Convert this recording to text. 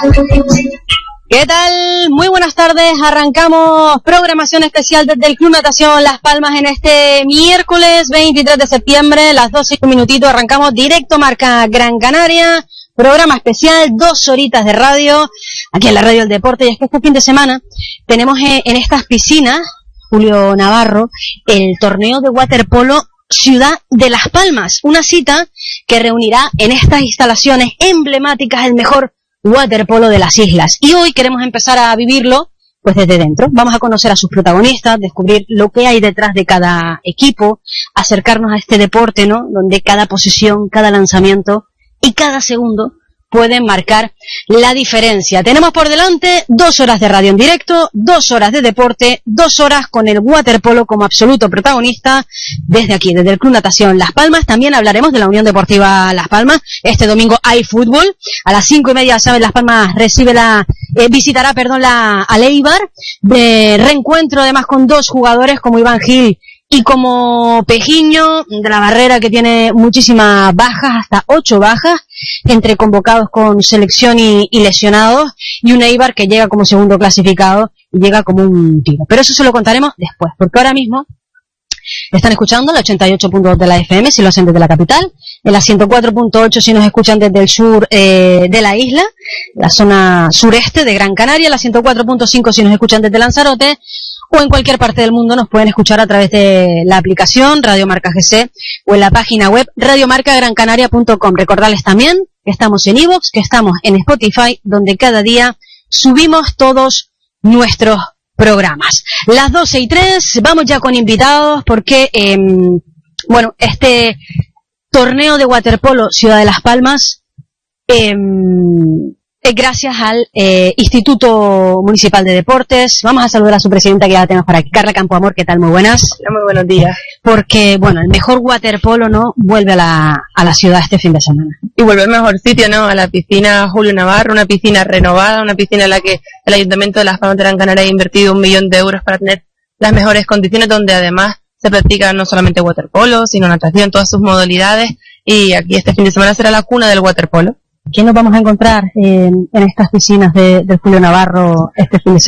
¿Qué tal? Muy buenas tardes. Arrancamos programación especial desde el Club Natación Las Palmas en este miércoles 23 de septiembre, las 12:01. Arrancamos directo Marca Gran Canaria. Programa especial, 2 horitas de radio, aquí en la Radio del Deporte. Y es que este fin de semana tenemos en estas piscinas, Julio Navarro, el torneo de waterpolo Ciudad de Las Palmas. Una cita que reunirá en estas instalaciones emblemáticas el mejor waterpolo de las islas. Y hoy queremos empezar a vivirlo pues desde dentro. Vamos a conocer a sus protagonistas, descubrir lo que hay detrás de cada equipo, acercarnos a este deporte, ¿no? Donde cada posesión, cada lanzamiento y cada segundo pueden marcar la diferencia. Tenemos por delante 2 horas de radio en directo, 2 horas de deporte, 2 horas con el waterpolo como absoluto protagonista desde aquí, desde el Club Natación Las Palmas. También hablaremos de la Unión Deportiva Las Palmas. Este domingo hay fútbol. A las 5:30, saben, Las Palmas visitará a Eibar, de reencuentro además con 2 jugadores como Iván Gil y como Pejiño, de la Barrera, que tiene muchísimas bajas, hasta 8 bajas, entre convocados con selección y lesionados, y un Eibar que llega como segundo clasificado y llega como un tiro. Pero eso se lo contaremos después, porque ahora mismo están escuchando la 88.2 de la FM, si lo hacen desde la capital, en la 104.8 si nos escuchan desde el sur de la isla, la zona sureste de Gran Canaria, la 104.5 si nos escuchan desde Lanzarote, o en cualquier parte del mundo nos pueden escuchar a través de la aplicación Radio Marca GC o en la página web radiomarcagrancanaria.com. Recordarles también que estamos en iVoox, que estamos en Spotify, donde cada día subimos todos nuestros programas. Las 12:03, vamos ya con invitados porque, este torneo de waterpolo Ciudad de Las Palmas es gracias al Instituto Municipal de Deportes. Vamos a saludar a su presidenta, que ya la tenemos por aquí, Carla Campoamor. ¿Qué tal? Muy buenas. Hola, muy buenos días. Porque, el mejor waterpolo, ¿no?, vuelve a la ciudad este fin de semana. Y vuelve al mejor sitio, ¿no?, a la piscina Julio Navarro, una piscina renovada, una piscina en la que el Ayuntamiento de Las Palmas de Gran Canaria ha invertido 1 millón de euros para tener las mejores condiciones, donde además se practica no solamente waterpolo, sino natación, todas sus modalidades, y aquí este fin de semana será la cuna del waterpolo. ¿Qué nos vamos a encontrar en estas piscinas del Julio Navarro este fin de semana?